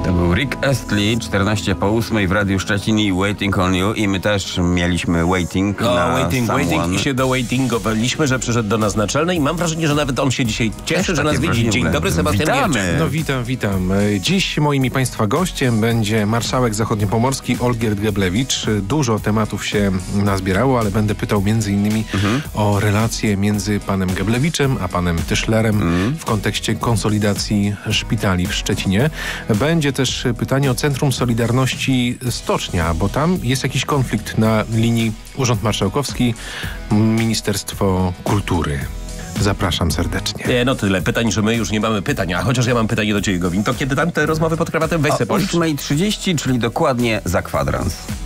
To był Rick Astley, 14 po 8 w Radiu Szczecin i Waiting on You. I my też mieliśmy waiting na waiting i się dowaitingowaliśmy, że przyszedł do nas naczelny i mam wrażenie, że nawet on się dzisiaj cieszy, że nas widzi. Dzień dobry, Sebastian Gierczak. No witam. Dziś moim i Państwa gościem będzie marszałek zachodniopomorski Olgierd Geblewicz. Dużo tematów się nazbierało, ale będę pytał m.in. o relacje między panem Geblewiczem a panem Tyszlerem w kontekście konsolidacji szpitali w Szczecinie. Będzie też pytanie o Centrum Solidarności Stocznia, bo tam jest jakiś konflikt na linii Urząd Marszałkowski, Ministerstwo Kultury. Zapraszam serdecznie. No tyle pytań, że my już nie mamy pytań, a chociaż ja mam pytanie do ciebie, Gowin. To kiedy tam te rozmowy pod krawatem? Weź se o 8:30, czyli dokładnie za kwadrans.